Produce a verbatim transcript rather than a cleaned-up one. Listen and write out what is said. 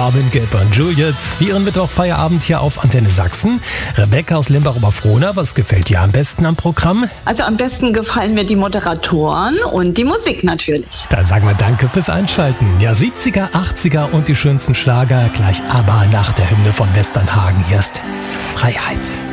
Robin Gibb und Juliet. Wir ihren Mittwoch-Feierabend hier auf Antenne Sachsen. Rebecca aus Limbach-Oberfrohna, was gefällt dir am besten am Programm? Also am besten gefallen mir die Moderatoren und die Musik natürlich. Dann sagen wir danke fürs Einschalten. Ja, siebziger, achtziger und die schönsten Schlager gleich aber nach der Hymne von Westernhagen. Hier ist Freiheit.